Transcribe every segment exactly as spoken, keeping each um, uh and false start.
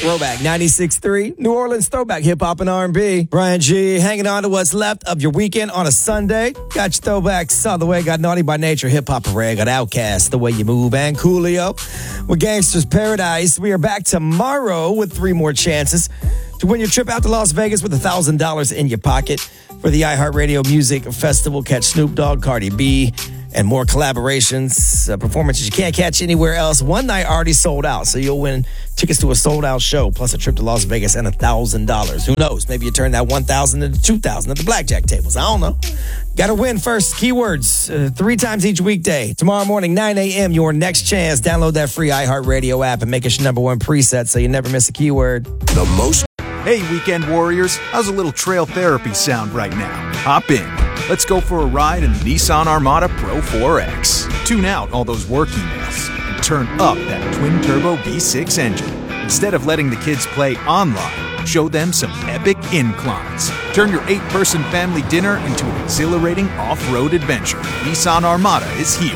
Throwback ninety-six point three, New Orleans Throwback Hip Hop and R and B. Brian G, hanging on to what's left of your weekend on a Sunday. Got your throwbacks all the way. Got Naughty by Nature, Hip Hop Parade. Got Outkast, The Way You Move, and Coolio with Gangsta's Paradise. We are back tomorrow with three more chances to win your trip out to Las Vegas with one thousand dollars in your pocket for the iHeartRadio Music Festival. Catch Snoop Dogg, Cardi B, and more collaborations, uh, performances you can't catch anywhere else. One night already sold out, so you'll win tickets to a sold-out show, plus a trip to Las Vegas and one thousand dollars. Who knows? Maybe you turn that one thousand dollars into two thousand dollars at the blackjack tables. I don't know. Got to win first. Keywords, uh, three times each weekday. Tomorrow morning, nine a.m., your next chance. Download that free iHeartRadio app and make it your number one preset so you never miss a keyword. The most... Hey, weekend warriors, how's a little trail therapy sound right now? Hop in. Let's go for a ride in the Nissan Armada Pro four X. Tune out all those work emails and turn up that twin-turbo V six engine. Instead of letting the kids play online, show them some epic inclines. Turn your eight-person family dinner into an exhilarating off-road adventure. Nissan Armada is here.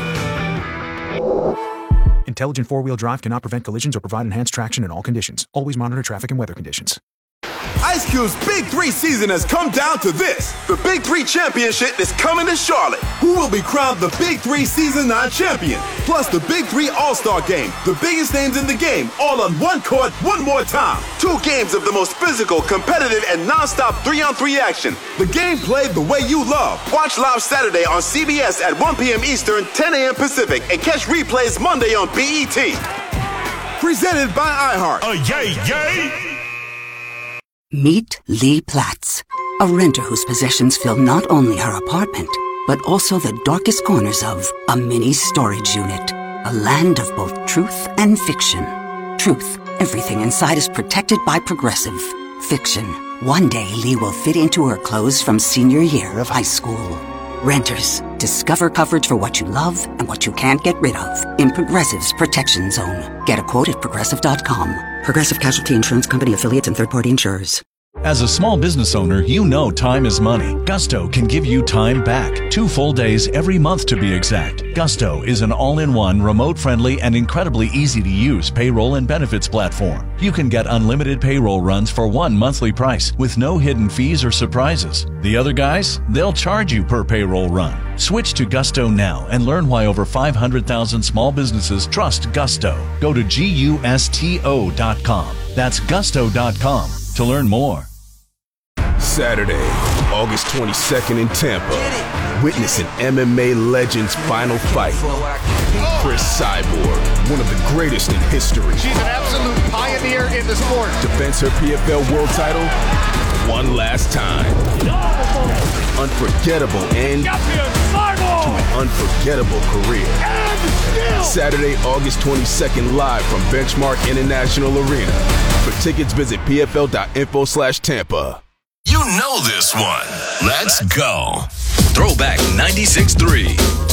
Intelligent four-wheel drive cannot prevent collisions or provide enhanced traction in all conditions. Always monitor traffic and weather conditions. Ice Cube's Big Three season has come down to this. The Big Three Championship is coming to Charlotte. Who will be crowned the Big Three Season nine champion? Plus the Big Three All-Star Game. The biggest names in the game, all on one court, one more time. Two games of the most physical, competitive, and non-stop three-on-three action. The game played the way you love. Watch live Saturday on C B S at one p.m. Eastern, ten a.m. Pacific, and catch replays Monday on B E T. Presented by iHeart. Oh, yay, yay! Meet Lee Platts, a renter whose possessions fill not only her apartment, but also the darkest corners of a mini storage unit. A land of both truth and fiction. Truth, everything inside is protected by Progressive. Fiction, one day Lee will fit into her clothes from senior year of high school. Renters, discover coverage for what you love and what you can't get rid of in Progressive's Protection Zone. Get a quote at Progressive dot com. Progressive Casualty Insurance Company affiliates and third-party insurers. As a small business owner, you know time is money. Gusto can give you time back. Two full days every month to be exact. Gusto is an all-in-one, remote-friendly, and incredibly easy-to-use payroll and benefits platform. You can get unlimited payroll runs for one monthly price with no hidden fees or surprises. The other guys, they'll charge you per payroll run. Switch to Gusto now and learn why over five hundred thousand small businesses trust Gusto. Go to gusto dot com. That's gusto dot com to learn more. Saturday, August twenty-second in Tampa. Witness an M M A legend's final fight. Chris Cyborg, one of the greatest in history. She's an absolute pioneer in the sport. Defends her P F L world title one last time. Unforgettable end to an unforgettable career. Saturday, August twenty-second, live from Benchmark International Arena. For tickets, visit pfl.info slash Tampa. You know this one. Let's go. Throwback ninety-six point three.